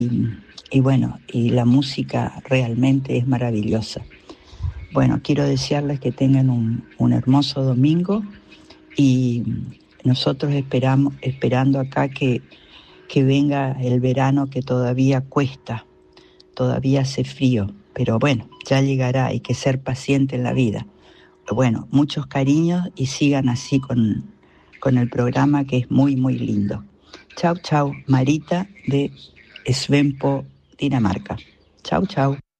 y bueno, y la música realmente es maravillosa. Bueno, quiero desearles que tengan un hermoso domingo y nosotros esperando acá que venga el verano que todavía cuesta, todavía hace frío, pero bueno, ya llegará, hay que ser paciente en la vida. Bueno, muchos cariños y sigan así con el programa que es muy, muy lindo. Chau, chau, Marita de Svenpo, Dinamarca. Chau, chau.